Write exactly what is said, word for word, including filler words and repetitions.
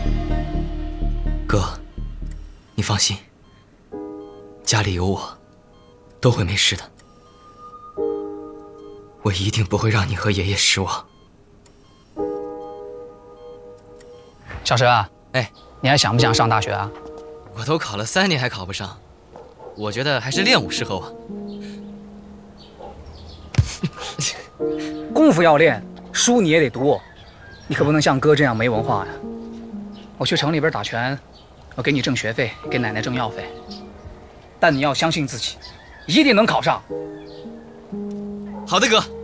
哥，你放心，家里有我，都会没事的。我一定不会让你和爷爷失望。 小石啊， 哎， 你还想不想上大学啊？ 我都考了三年还考不上，我觉得还是练武适合我。 功夫要练，书你也得读，你可不能像哥这样没文化呀。我去城里边打拳，我给你挣学费，给奶奶挣药费，但你要相信自己，一定能考上。 好的，哥。